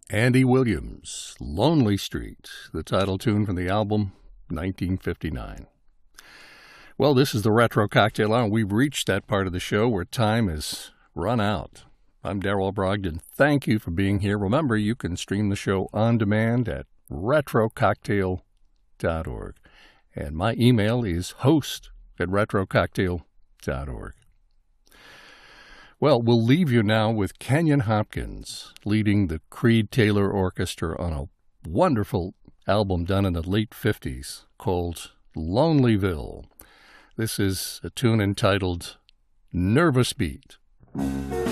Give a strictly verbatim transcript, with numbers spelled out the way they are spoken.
Andy Williams, Lonely Street, the title tune from the album nineteen fifty-nine. Well, this is the Retro Cocktail Hour. We've reached that part of the show where time has run out. I'm Darrell Brogdon. Thank you for being here. Remember, you can stream the show on demand at retro cocktail dot org. And my email is host at retro cocktail dot org. Well, we'll leave you now with Kenyon Hopkins leading the Creed Taylor Orchestra on a wonderful album done in the late fifties called Lonelyville. This is a tune entitled Nervous Beat.